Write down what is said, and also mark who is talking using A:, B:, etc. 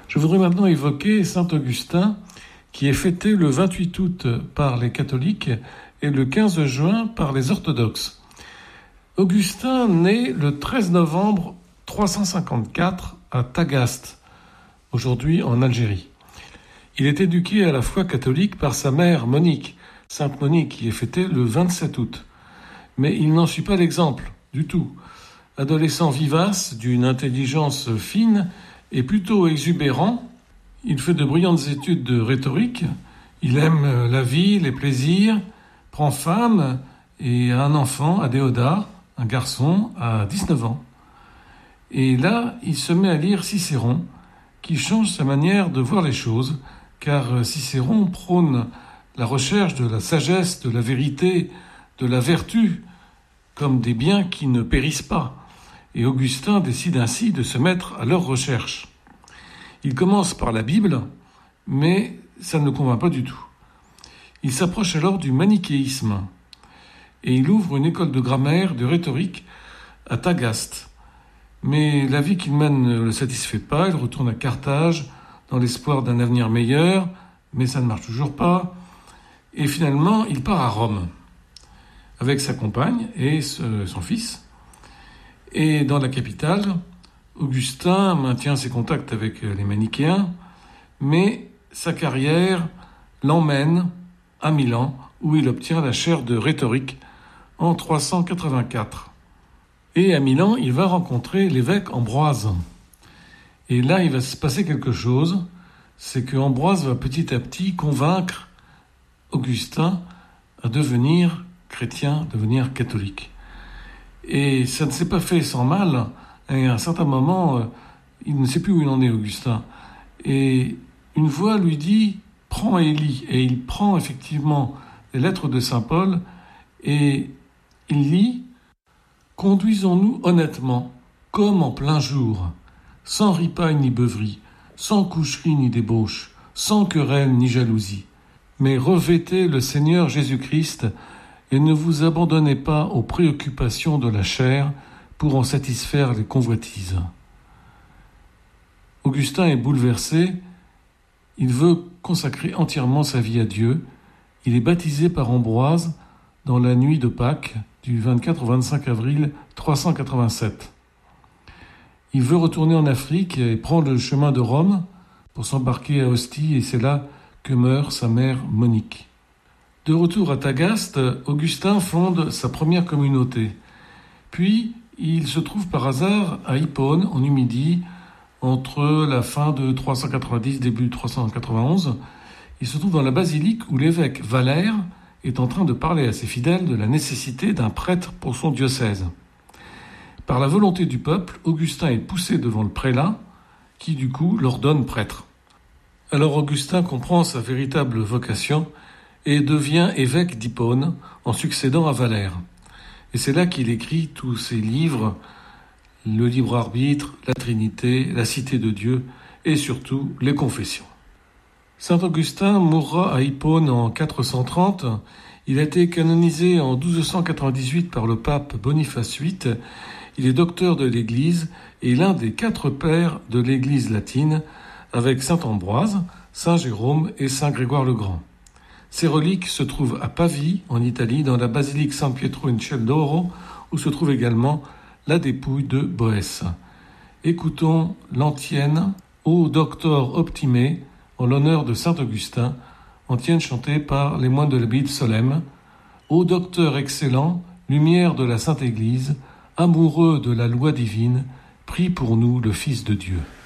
A: Je voudrais maintenant évoquer saint Augustin, qui est fêté le 28 août par les catholiques et le 15 juin par les orthodoxes. Augustin naît le 13 novembre 354 à Tagaste, aujourd'hui en Algérie. Il est éduqué à la foi catholique par sa mère Monique, sainte Monique, qui est fêtée le 27 août. Mais il n'en suit pas l'exemple du tout. Adolescent vivace, d'une intelligence fine et plutôt exubérant, il fait de brillantes études de rhétorique. Il aime la vie, les plaisirs, prend femme et a un enfant, Adéodat, un garçon, à 19 ans. Et là, il se met à lire Cicéron, qui change sa manière de voir les choses, car Cicéron prône la recherche de la sagesse, de la vérité, de la vertu, comme des biens qui ne périssent pas. Et Augustin décide ainsi de se mettre à leur recherche. Il commence par la Bible, mais ça ne le convainc pas du tout. Il s'approche alors du manichéisme, et il ouvre une école de grammaire, de rhétorique, à Tagaste. Mais la vie qu'il mène ne le satisfait pas, il retourne à Carthage, dans l'espoir d'un avenir meilleur, mais ça ne marche toujours pas. Et finalement, il part à Rome, avec sa compagne et son fils. Et dans la capitale, Augustin maintient ses contacts avec les manichéens, mais sa carrière l'emmène à Milan, où il obtient la chaire de rhétorique en 384. Et à Milan, il va rencontrer l'évêque Ambroise. Et là, il va se passer quelque chose, c'est que Ambroise va petit à petit convaincre Augustin à devenir chrétien, devenir catholique. Et ça ne s'est pas fait sans mal, et à un certain moment, il ne sait plus où il en est, Augustin. Et une voix lui dit « Prends et lis ». Et il prend effectivement les lettres de saint Paul, et il lit « Conduisons-nous honnêtement, comme en plein jour, sans ripaille ni beuverie, sans coucherie ni débauche, sans querelle ni jalousie. Mais revêtez le Seigneur Jésus-Christ et ne vous abandonnez pas aux préoccupations de la chair pour en satisfaire les convoitises. » Augustin est bouleversé. Il veut consacrer entièrement sa vie à Dieu. Il est baptisé par Ambroise dans la nuit de Pâques du 24 au 25 avril 387. Il veut retourner en Afrique et prendre le chemin de Rome pour s'embarquer à Ostie, et c'est là que meurt sa mère Monique. De retour à Tagaste, Augustin fonde sa première communauté. Puis, il se trouve par hasard à Hippone, en Numidie, entre la fin de 390 début 391. Il se trouve dans la basilique où l'évêque Valère est en train de parler à ses fidèles de la nécessité d'un prêtre pour son diocèse. Par la volonté du peuple, Augustin est poussé devant le prélat, qui du coup l'ordonne prêtre. Alors Augustin comprend sa véritable vocation et devient évêque d'Hippone en succédant à Valère. Et c'est là qu'il écrit tous ses livres, le libre arbitre, la Trinité, la Cité de Dieu et surtout les Confessions. Saint Augustin mourra à Hippone en 430. Il a été canonisé en 1298 par le pape Boniface VIII. Il est docteur de l'Église et l'un des 4 pères de l'Église latine, avec saint Ambroise, saint Jérôme et saint Grégoire le Grand. Ses reliques se trouvent à Pavie, en Italie, dans la basilique San Pietro in Ciel d'Oro, où se trouve également la dépouille de Boès. Écoutons l'antienne Ô Doctor Optime, en l'honneur de saint Augustin, antienne chantée par les moines de l'abbaye de Solesmes. Ô Docteur excellent, lumière de la Sainte Église, amoureux de la loi divine, prie pour nous le Fils de Dieu.